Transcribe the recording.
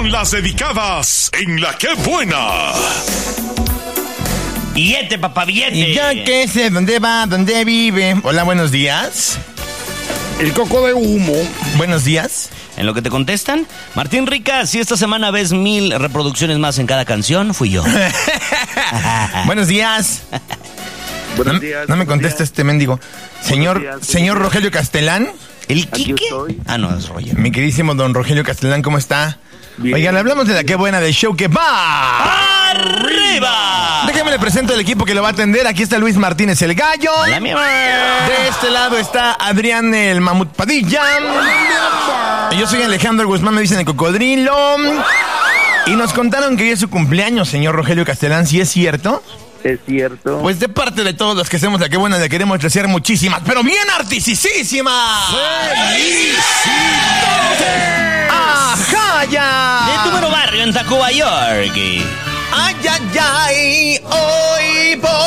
con las dedicadas en La Qué Buena. Billete, papá, billete. Y ya que sé dónde va, dónde vive. Hola, buenos días. El coco de humo. Buenos días. En lo que te contestan, Martín Rica, si esta semana ves 1000 reproducciones más en cada canción, fui yo. Buenos días. Buenos días. No me contesta este mendigo. Señor días. Rogelio Castelán. ¿El Aquí Quique? estoy. Ah, no, es Roger. Mi queridísimo don Rogelio Castelán, ¿cómo está? Bien. Oigan, hablamos de La Qué Buena del show que va. ¡Arriba! Déjame le presento el equipo que lo va a atender. Aquí está Luis Martínez el Gallo. La mía. De este lado está Adrián el Mamut Padilla. Y yo soy Alejandro Guzmán, me dicen el Cocodrilo. Y nos contaron que hoy es su cumpleaños, señor Rogelio Castelán, ¿sí es cierto? Es cierto. Pues de parte de todos los que hacemos La Qué Buena le queremos desear muchísimas, pero bien artisísimas. ¡Ajá, ya! De tu mero barrio en Tacuba, York. ¡Ay, ay, ay! Hoy por